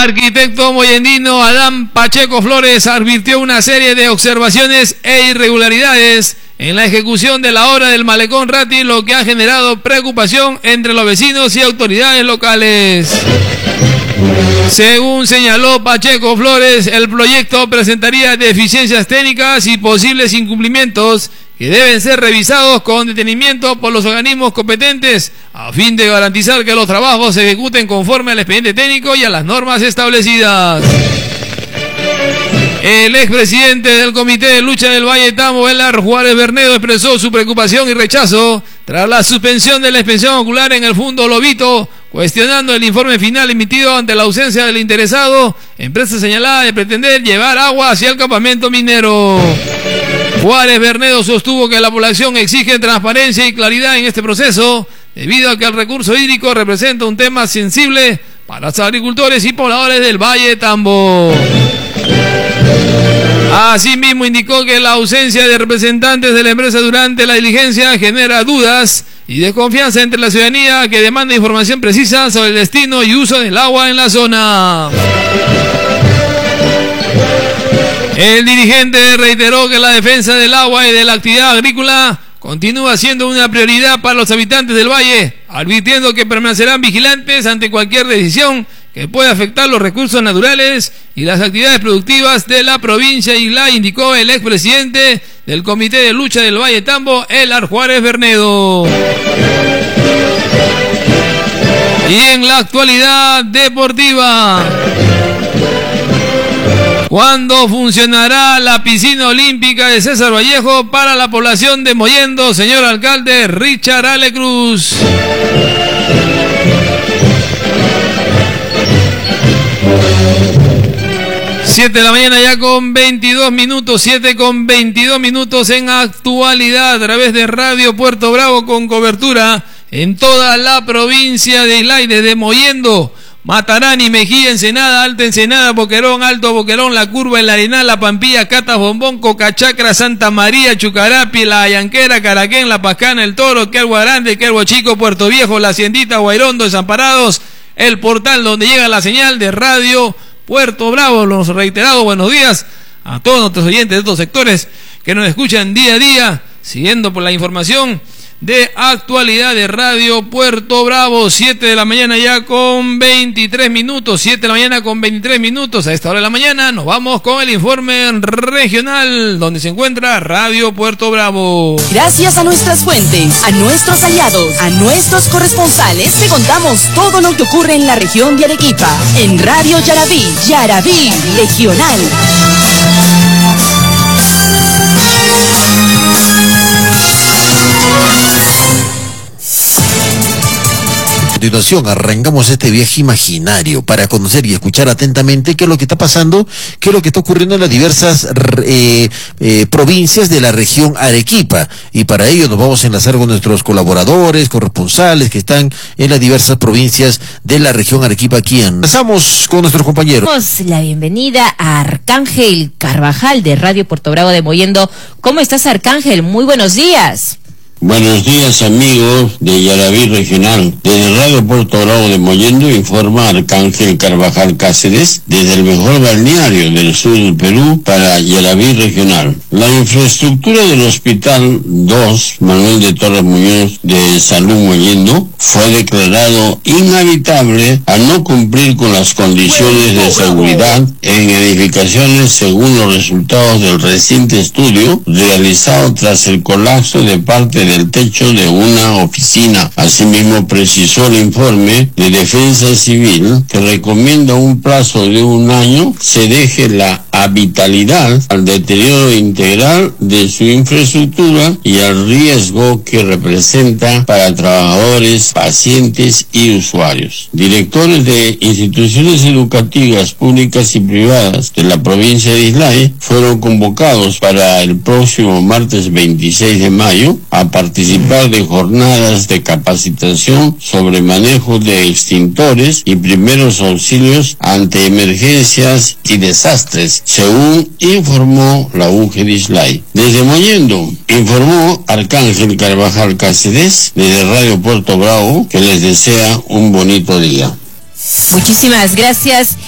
arquitecto moyendino Adán Pacheco Flores advirtió una serie de observaciones e irregularidades en la ejecución de la obra del Malecón Rati, lo que ha generado preocupación entre los vecinos y autoridades locales. Según señaló Pacheco Flores, el proyecto presentaría deficiencias técnicas y posibles incumplimientos que deben ser revisados con detenimiento por los organismos competentes a fin de garantizar que los trabajos se ejecuten conforme al expediente técnico y a las normas establecidas. El expresidente del Comité de Lucha del Valle Tambo, Elar Juárez Bernedo, expresó su preocupación y rechazo tras la suspensión de la inspección ocular en el Fundo Lobito, cuestionando el informe final emitido ante la ausencia del interesado, empresa señalada de pretender llevar agua hacia el campamento minero. Juárez Bernedo sostuvo que la población exige transparencia y claridad en este proceso, debido a que el recurso hídrico representa un tema sensible para los agricultores y pobladores del Valle Tambo. Asimismo, indicó que la ausencia de representantes de la empresa durante la diligencia genera dudas y desconfianza entre la ciudadanía, que demanda información precisa sobre el destino y uso del agua en la zona. El dirigente reiteró que la defensa del agua y de la actividad agrícola continúa siendo una prioridad para los habitantes del valle, advirtiendo que permanecerán vigilantes ante cualquier decisión que pueda afectar los recursos naturales y las actividades productivas de la provincia de Islay, indicó el expresidente del Comité de Lucha del Valle Tambo, Elar Juárez Bernedo. Y en la actualidad deportiva, ¿cuándo funcionará la piscina olímpica de César Vallejo para la población de Mollendo, señor alcalde Richard Alecruz? Siete de la mañana ya con 22 minutos, 7:22 en actualidad, a través de Radio Puerto Bravo, con cobertura en toda la provincia de Islay, desde Mollendo, Matarani, Mejía, Ensenada, Alta Ensenada, Boquerón, Alto Boquerón, La Curva, El Arenal, La Pampilla, Catas, Bombón, Cocachacra, Santa María, Chucarapi, La Ayanquera, Caraquén, La Pascana, El Toro, Quergua Grande, Quergua Chico, Puerto Viejo, La Haciendita, Guairondo, Desamparados, el portal donde llega la señal de Radio Puerto Bravo. Los reiterados buenos días a todos nuestros oyentes de estos sectores que nos escuchan día a día, siguiendo por la información de actualidad de Radio Puerto Bravo. 7 de la mañana ya con 23 minutos, 7 de la mañana con 23 minutos. A esta hora de la mañana nos vamos con el informe regional, donde se encuentra Radio Puerto Bravo. Gracias a nuestras fuentes, a nuestros aliados, a nuestros corresponsales, te contamos todo lo que ocurre en la región de Arequipa, en Radio Yarabí, Yarabí Regional. A continuación, arrancamos este viaje imaginario para conocer y escuchar atentamente qué es lo que está pasando, qué es lo que está ocurriendo en las diversas provincias de la región Arequipa. Y para ello nos vamos a enlazar con nuestros colaboradores, corresponsales que están en las diversas provincias de la región Arequipa. Aquí empezamos con nuestros compañeros. Damos la bienvenida a Arcángel Carvajal de Radio Puerto Bravo de Mollendo. ¿Cómo estás, Arcángel? Muy buenos días. Buenos días, amigos de Yarabí Regional. Desde Radio Puerto Bravo de Mollendo informa Arcángel Carvajal Cáceres, desde el mejor balneario del sur del Perú para Yarabí Regional. La infraestructura del Hospital 2 Manuel de Torres Muñoz de Salud Mollendo fue declarado inhabitable al no cumplir con las condiciones de seguridad en edificaciones, según los resultados del reciente estudio realizado tras el colapso de parte del techo de una oficina. Asimismo, precisó el informe de Defensa Civil que recomienda un plazo de 1 año se deje la habitabilidad al deterioro integral de su infraestructura y al riesgo que representa para trabajadores, pacientes y usuarios. Directores de instituciones educativas públicas y privadas de la provincia de Islay fueron convocados para el próximo martes 26 de mayo a participar de jornadas de capacitación sobre manejo de extintores y primeros auxilios ante emergencias y desastres, según informó la UGE de Islay. Desde Mollendo, informó Arcángel Carvajal Cáceres, desde Radio Puerto Bravo, que les desea un bonito día. Muchísimas gracias.